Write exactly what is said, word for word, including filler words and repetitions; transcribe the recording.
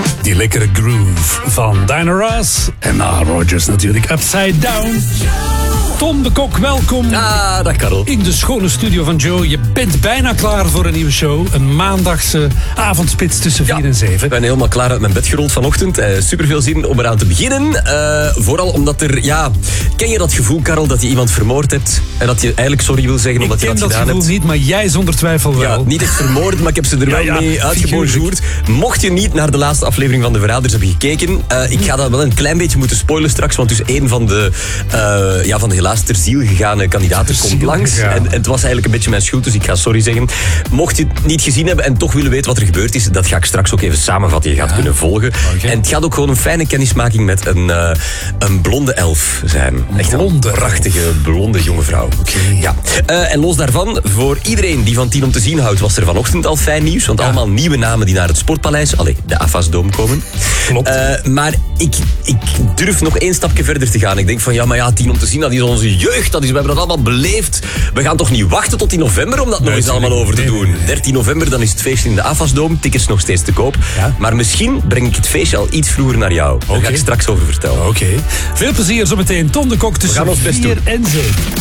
Die lekkere groove van Diana Ross. En Nile Rodgers natuurlijk, Upside Down. Tom de Kok, welkom. Ah, dag Karel. In de schone studio van Joe. Je bent bijna klaar voor een nieuwe show. Een maandagse avondspits tussen vier ja, en zeven. Ik ben helemaal klaar uit mijn bed gerold vanochtend. Eh, super veel zin om eraan te beginnen. Uh, vooral omdat er, ja... Ken je dat gevoel, Karel, dat je iemand vermoord hebt en dat je eigenlijk sorry wil zeggen omdat je dat gedaan hebt? Ik ken dat gevoel niet, maar jij zonder twijfel wel. Ja, niet echt vermoord, maar ik heb ze er ja, wel ja, mee uitgebonjourd. Mocht je niet naar de laatste aflevering van De Verraders hebben gekeken, uh, ik ga dat wel een klein beetje moeten spoilen straks, want dus een van de, uh, ja, van de helaas ter ziel gegane kandidaten komt langs. En, en het was eigenlijk een beetje mijn schuld, dus ik ga sorry zeggen. Mocht je het niet gezien hebben en toch willen weten wat er gebeurd is, dat ga ik straks ook even samenvatten. Je gaat ja. kunnen volgen. Okay. En het gaat ook gewoon een fijne kennismaking met een, uh, een blonde elf zijn. Echt een prachtige, blonde jonge vrouw. Okay. Ja. Uh, en los daarvan, voor iedereen die van tien om te zien houdt, was er vanochtend al fijn nieuws. Want ja. allemaal nieuwe namen die naar het Sportpaleis, allee, de Afasdome komen. Klopt. Uh, maar ik, ik durf nog één stapje verder te gaan. Ik denk van, ja, maar ja, tien om te zien, dat is onze jeugd. Dat is, we hebben dat allemaal beleefd. We gaan toch niet wachten tot in november om dat nee, nog eens allemaal over te nee, doen. Nee, nee. dertien november, dan is het feestje in de Afasdome. Tickets nog steeds te koop. Ja? Maar misschien breng ik het feestje al iets vroeger naar jou. Daar okay. ga ik straks over vertellen. Oké. Okay. Veel plezier zometeen. Tom de Kok tussen vier en zeven.